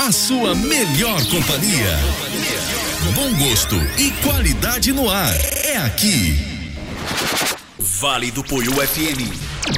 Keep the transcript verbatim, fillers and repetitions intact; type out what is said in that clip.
a sua melhor companhia. Bom gosto e qualidade no ar. É aqui. Vale do Poio F M.